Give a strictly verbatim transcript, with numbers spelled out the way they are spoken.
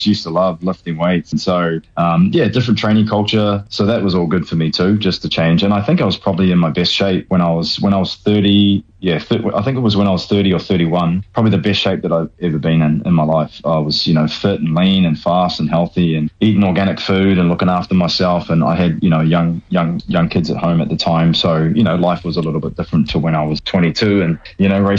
used to love lifting weights. And so, um, yeah, different training culture. So that was all good for me too, just to change. And I think I was probably in my best shape when I was, when I was thirty. Yeah, th- I think it was when I was thirty or thirty-one, probably the best shape that I've ever been in in my life. I was, you know, fit and lean and fast and healthy and eating organic food and looking after myself. And I had, you know, young, young, young kids at home at the time. So, you know, life was a little bit different to when I was twenty-two and, you know, racing